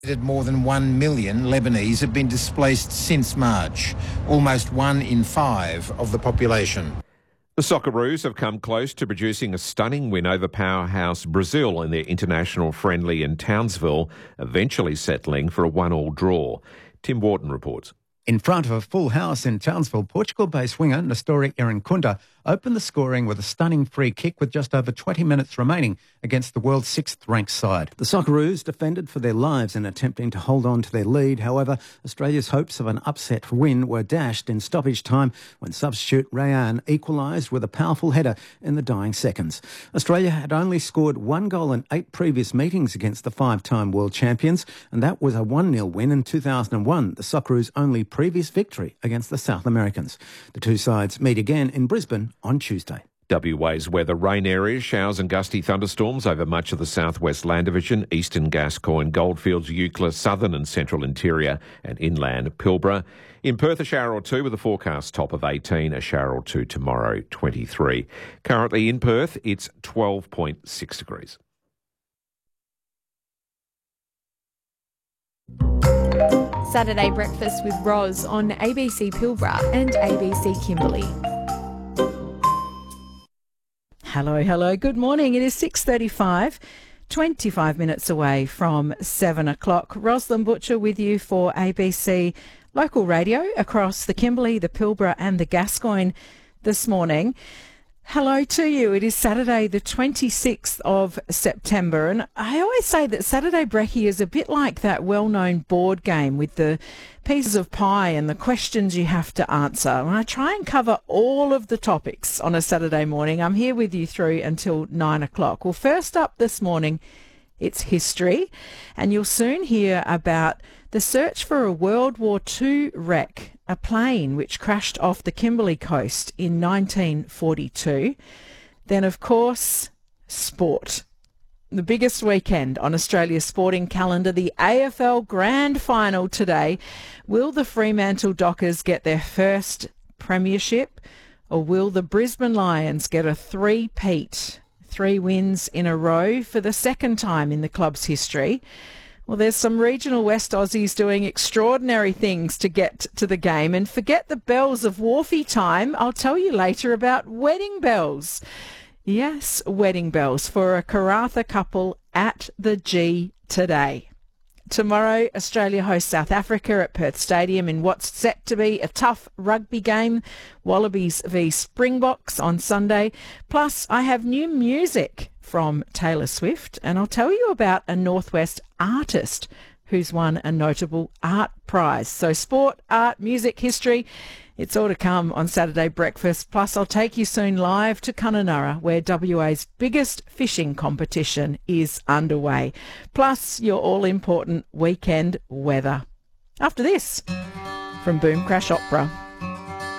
More than 1 million Lebanese have been displaced since March, almost 1 in 5 of the population. The Socceroos have come close to producing a stunning win over powerhouse Brazil in their international friendly in Townsville, eventually settling for a 1-1 draw. Tim Wharton reports. In front of a full house in Townsville, Portugal-based winger Nestori Irankunda opened the scoring with a stunning free kick with just over 20 minutes remaining against the world's 6th-ranked side. The Socceroos defended for their lives in attempting to hold on to their lead. However, Australia's hopes of an upset win were dashed in stoppage time when substitute Rayan equalised with a powerful header in the dying seconds. Australia had only scored 1 goal in 8 previous meetings against the 5-time world champions, and that was a 1-0 win in 2001, the Socceroos' only previous victory against the South Americans. The two sides meet again in Brisbane on Tuesday. WA's weather: rain areas, showers and gusty thunderstorms over much of the southwest land division, eastern Gascoyne, Goldfields, Eucla, southern and central interior and inland Pilbara. In Perth, a shower or two with a forecast top of 18, a shower or two tomorrow, 23. Currently in Perth, it's 12.6 degrees. Saturday Breakfast with Roz on ABC Pilbara and ABC Kimberley. Hello. Good morning. It is 6:35, 25 minutes away from 7 o'clock. Roslyn Butcher with you for ABC Local Radio across the Kimberley, the Pilbara and the Gascoyne this morning. Hello to you. It is Saturday the 26th of September, and I always say that Saturday Brekkie is a bit like that well-known board game with the pieces of pie and the questions you have to answer. And I try and cover all of the topics on a Saturday morning. I'm here with you through until 9 o'clock. Well, first up this morning, it's history, and you'll soon hear about the search for a World War II wreck, a plane which crashed off the Kimberley coast in 1942. Then, of course, sport. The biggest weekend on Australia's sporting calendar, the AFL Grand Final today. Will the Fremantle Dockers get their first premiership, or will the Brisbane Lions get a three-peat, 3 wins in a row for the second time in the club's history? Well, there's some regional West Aussies doing extraordinary things to get to the game. And forget the bells of Wharfie time. I'll tell you later about wedding bells. Yes, wedding bells for a Karratha couple at the G today. Tomorrow, Australia hosts South Africa at Perth Stadium in what's set to be a tough rugby game. Wallabies v Springboks on Sunday. Plus, I have new music from Taylor Swift, and I'll tell you about a Northwest artist who's won a notable art prize. So sport, art, music, history, it's all to come on Saturday Breakfast. Plus, I'll take you soon live to Kununurra, where WA's biggest fishing competition is underway. Plus, your all-important weekend weather. After this, from Boom Crash Opera.